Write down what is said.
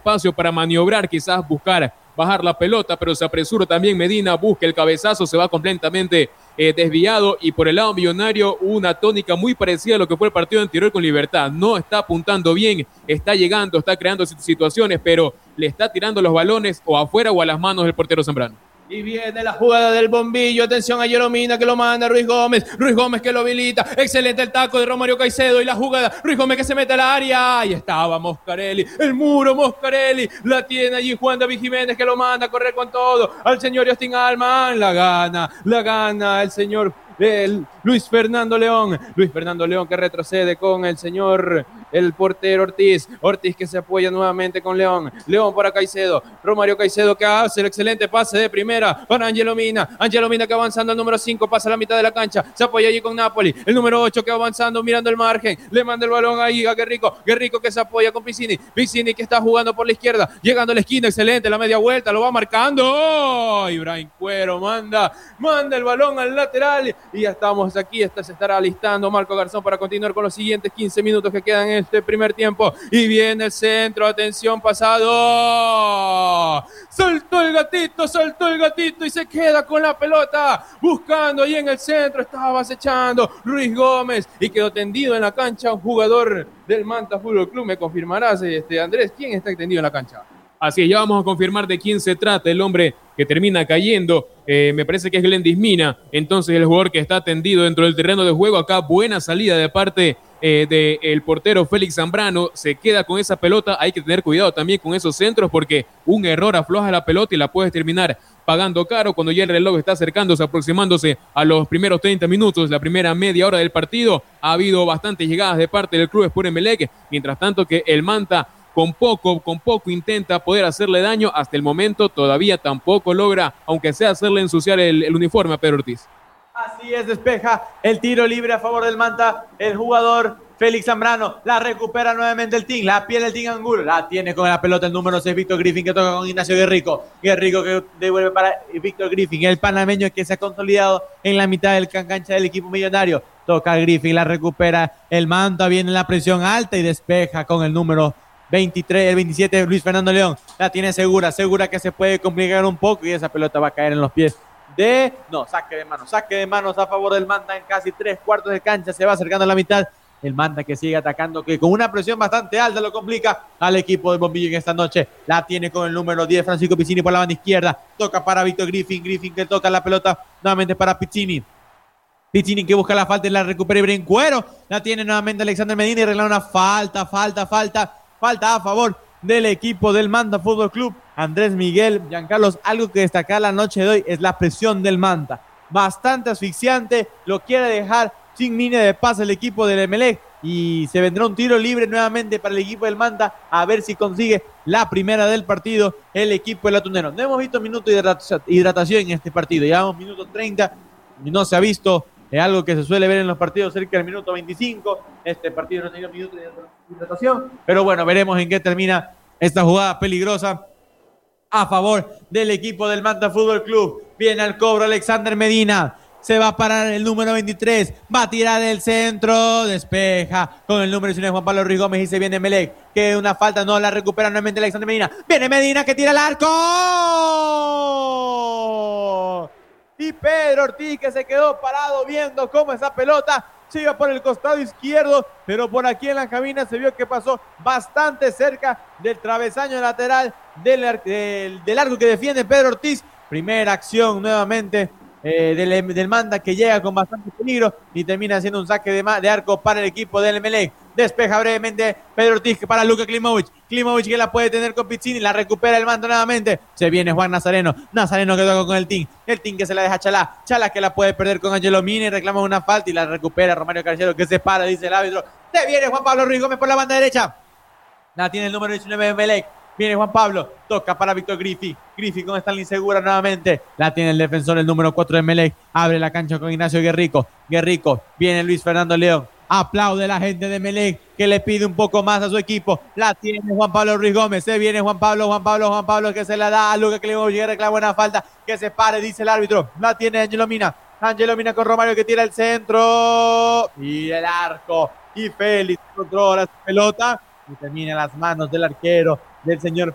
espacio para maniobrar, quizás buscar bajar la pelota, pero se apresura también Medina, busca el cabezazo, se va completamente desviado, y por el lado millonario una tónica muy parecida a lo que fue el partido anterior con Libertad. No está apuntando bien, está llegando, está creando situaciones, pero le está tirando los balones o afuera o a las manos del portero Zambrano. Y viene la jugada del bombillo, atención a Yelomina que lo manda Ruiz Gómez que lo habilita, excelente el taco de Romario Caicedo y la jugada, Ruiz Gómez que se mete al área, ahí estaba Moscarelli, el muro Moscarelli, la tiene allí Juan David Jiménez que lo manda a correr con todo, al señor Justin Alman, la gana el señor Luis Fernando León que retrocede con el señor, el portero Ortiz que se apoya nuevamente con León para Caicedo, Romario Caicedo que hace el excelente pase de primera para Angelo Mina que avanzando al número 5, pasa a la mitad de la cancha, se apoya allí con Napoli, el número 8 que va avanzando mirando el margen, le manda el balón ahí a Guerrico que se apoya con Piccini que está jugando por la izquierda, llegando a la esquina, excelente, la media vuelta, lo va marcando, Ibrahim Cuero manda el balón al lateral, y ya estamos aquí, se estará alistando Marco Garzón para continuar con los siguientes 15 minutos que quedan en este primer tiempo, y viene el centro, atención, pasado, soltó el gatito y se queda con la pelota, buscando ahí en el centro, estaba acechando Ruiz Gómez, y quedó tendido en la cancha un jugador del Manta Fútbol Club. Me confirmarás, Andrés, ¿quién está tendido en la cancha? Así es, ya vamos a confirmar de quién se trata, el hombre que termina cayendo, me parece que es Glendis Mina, entonces el jugador que está tendido dentro del terreno de juego. Acá buena salida de parte del portero Félix Zambrano, se queda con esa pelota, hay que tener cuidado también con esos centros porque un error afloja la pelota y la puedes terminar pagando caro cuando ya el reloj está aproximándose a los primeros 30 minutos, la primera media hora del partido. Ha habido bastantes llegadas de parte del Club Sport Emelec, mientras tanto que el Manta con poco intenta poder hacerle daño. Hasta el momento todavía tampoco logra, aunque sea hacerle ensuciar el uniforme a Pedro Ortiz. Así es, despeja el tiro libre a favor del Manta, el jugador Félix Zambrano, la recupera nuevamente el Team, la pierde el Team Angulo, la tiene con la pelota el número 6, Víctor Griffin, que toca con Ignacio Guerrico que devuelve para Víctor Griffin, el panameño que se ha consolidado en la mitad del cancha del equipo millonario, toca a Griffin, la recupera el Manta, viene la presión alta y despeja con el número 23, el 27, Luis Fernando León, la tiene segura que se puede complicar un poco y esa pelota va a caer en los pies saque de manos a favor del Manta en casi 3/4 de cancha, se va acercando a la mitad, el Manta que sigue atacando, que con una presión bastante alta lo complica al equipo de Bombillo en esta noche, la tiene con el número 10, Francisco Piccini por la banda izquierda, toca para Víctor Griffin que toca la pelota nuevamente para Piccini que busca la falta y la recupera Ibrahim Cuero, la tiene nuevamente Alexander Medina y arregla una falta a favor del equipo del Manta Fútbol Club. Andrés Miguel, Giancarlos, algo que destacar la noche de hoy es la presión del Manta, bastante asfixiante, lo quiere dejar sin línea de pase el equipo del Emelec y se vendrá un tiro libre nuevamente para el equipo del Manta, a ver si consigue la primera del partido el equipo del Atunero. No hemos visto minutos de hidratación en este partido, llevamos minuto 30, no se ha visto algo que se suele ver en los partidos cerca del minuto 25, este partido no ha tenido minutos de hidratación, pero bueno, veremos en qué termina esta jugada peligrosa a favor del equipo del Manta Fútbol Club. Viene al cobro Alexander Medina, se va a parar el número 23, va a tirar el centro, despeja con el número 19 Juan Pablo Ruiz Gómez y se viene Emelec, que una falta, no la recupera nuevamente Alexander Medina, viene Medina que tira el arco y Pedro Ortiz que se quedó parado viendo cómo esa pelota se iba por el costado izquierdo, pero por aquí en la cabina se vio que pasó bastante cerca del travesaño lateral del arco que defiende Pedro Ortiz. Primera acción nuevamente del Manta que llega con bastante peligro y termina haciendo un saque de arco para el equipo del Emelec. Despeja brevemente Pedro Ortiz para Luka Klimovic que la puede tener con Piccini, la recupera el Manta nuevamente, se viene Juan Nazareno que toca con el Team que se la deja Chalá que la puede perder con Angelo Mina y reclama una falta y la recupera Romario Carcero que se para, dice el árbitro, se viene Juan Pablo Ruiz Gómez por la banda derecha, la tiene el número 19 de Emelec, viene Juan Pablo, toca para Víctor Griffin con Stanley Segura nuevamente, la tiene el defensor, el número 4 de Emelec, abre la cancha con Ignacio Guerrico, viene Luis Fernando León, aplaude la gente de Emelec que le pide un poco más a su equipo, la tiene Juan Pablo Ruiz Gómez, se viene Juan Pablo que se la da a Luka Klimovic que reclama una falta, que se pare, dice el árbitro, la tiene Angelo Mina con Romario que tira el centro y el arco y Félix controla la pelota y termina en las manos del arquero del señor